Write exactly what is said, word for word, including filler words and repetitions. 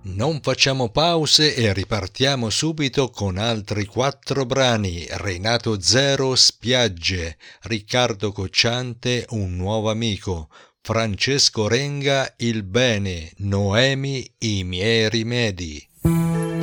Non facciamo pause e ripartiamo subito con altri quattro brani. Renato Zero, Spiagge, Riccardo Cocciante, Un nuovo amico, Francesco Renga, Il bene, Noemi, I miei rimedi.